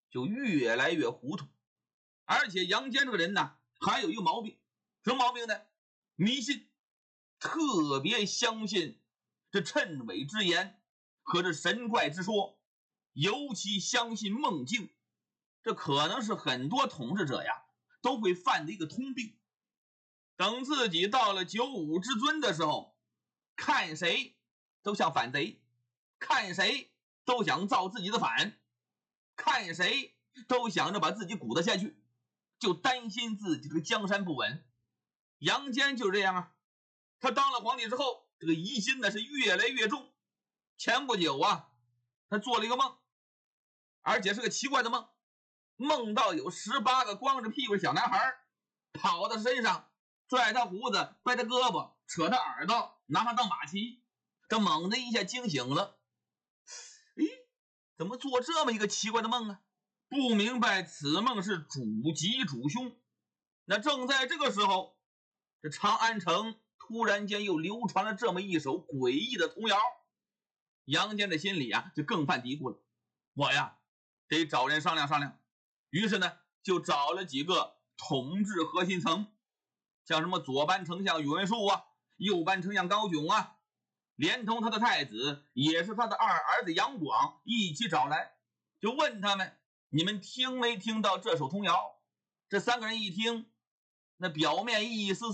就越来越糊涂。而且杨坚这个人呢，还有一个毛病，什么毛病呢？迷信，特别相信这谶纬之言和这神怪之说，尤其相信梦境。这可能是很多统治者呀都会犯的一个通病。等自己到了95之尊的时候，看谁都像反贼，看谁都想造自己的反，看谁都想着把自己鼓得下去，就担心自己这个江山不稳。杨坚就是这样啊，他当了皇帝之后，这个疑心呢是越来越重。前不久啊，他做了一个梦，而且是个奇怪的梦，梦到有18个光着屁股的小男孩跑到身上，拽他胡子，掰他胳膊，扯他耳朵，拿他当马骑。这猛地一下惊醒了，怎么做这么一个奇怪的梦啊？不明白此梦是主吉主凶。那正在这个时候，这长安城突然间又流传了这么一首诡异的童谣。杨坚的心里啊就更犯嘀咕了，我呀得找人商量商量。于是呢就找了几个统治核心层，像什么左班丞相宇文述啊，右班丞相高炯啊，连同他的太子也是他的二儿子杨广一起找来，就问他们，你们听没听到这首童谣？这3个人一听，那表面意思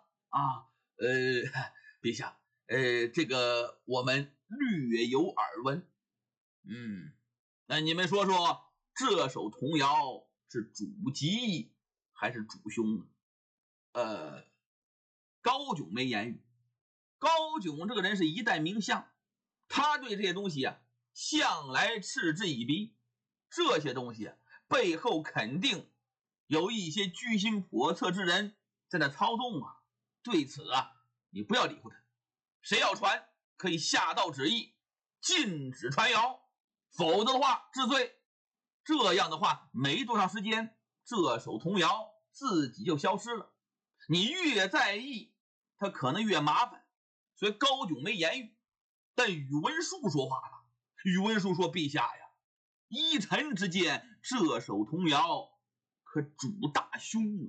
陛下，这个我们略有耳闻。那你们说说，这首童谣是主吉还是主凶呢？高炯没言语。高炯这个人是一代名相，他对这些东西啊向来嗤之以鼻。这些东西背后肯定有一些居心叵测之人在那操纵啊。对此啊，你不要理会他。谁要传，可以下道旨意，禁止传谣，否则的话治罪。这样的话，没多长时间，这首童谣自己就消失了。你越在意，他可能越麻烦。所以高炯没言语，但宇文述说话了。宇文述说，陛下呀，依臣之见，这首童谣可主大凶啊。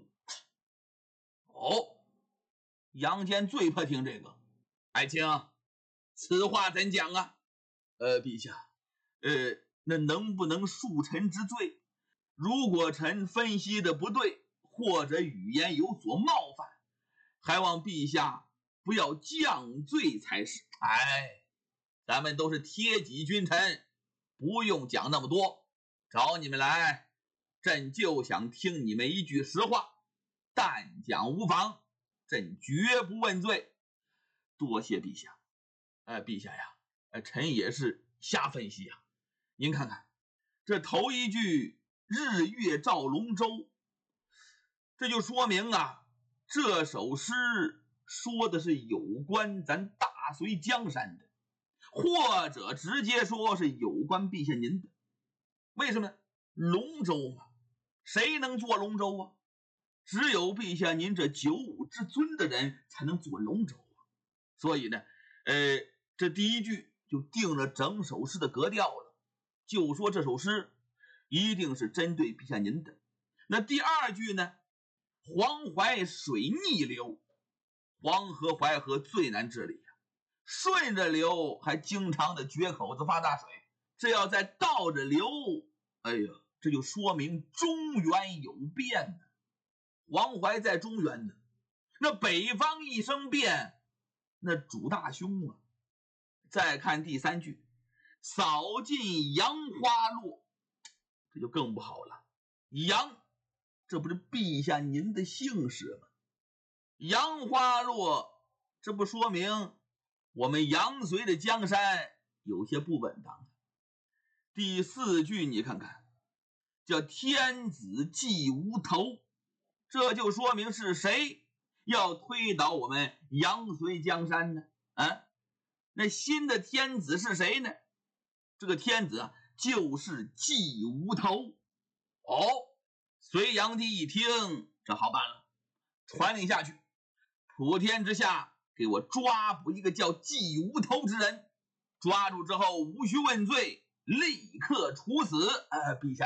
杨坚最怕听这个。爱卿，此话怎讲啊？陛下，那能不能恕臣之罪？如果臣分析的不对，或者语言有所冒犯，还望陛下不要降罪才是。咱们都是贴己君臣，不用讲那么多。找你们来，朕就想听你们一句实话，但讲无妨，朕绝不问罪。多谢陛下。陛下呀，臣也是瞎分析啊。您看看，这头一句日月照龙舟，这就说明啊，这首诗说的是有关咱大隋江山的，或者直接说是有关陛下您的。为什么呢？龙舟嘛，谁能坐龙舟啊？只有陛下您这95之尊的人才能坐龙舟啊。所以呢，这第一句就定了整首诗的格调了，就说这首诗一定是针对陛下您的。那第二句呢，黄淮水逆流，黄河淮河最难治理啊，顺着流还经常的决口子发大水，这要再倒着流，这就说明中原有变呢。黄淮在中原呢，那北方一生变，那主大凶啊。再看第三句，扫尽杨花落，这就更不好了。杨，这不是陛下您的姓氏吗？杨花落，这不说明我们杨隋的江山有些不稳当。第4句你看看，叫天子既无头，这就说明是谁要推倒我们杨隋江山呢？那新的天子是谁呢？这个天子就是既无头。隋炀帝一听，这好办了，传令下去，普天之下给我抓捕一个叫既无头之人，抓住之后无需问罪，立刻处死。陛下